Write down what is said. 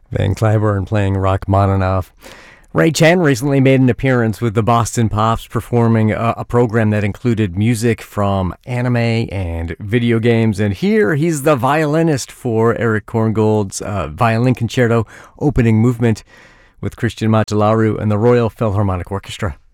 Van Cliburn playing Rachmaninoff. Ray Chen recently made an appearance with the Boston Pops, performing a program that included music from anime and video games. And here he's the violinist for Eric Korngold's Violin Concerto opening movement with Christian Macellaro and the Royal Philharmonic Orchestra.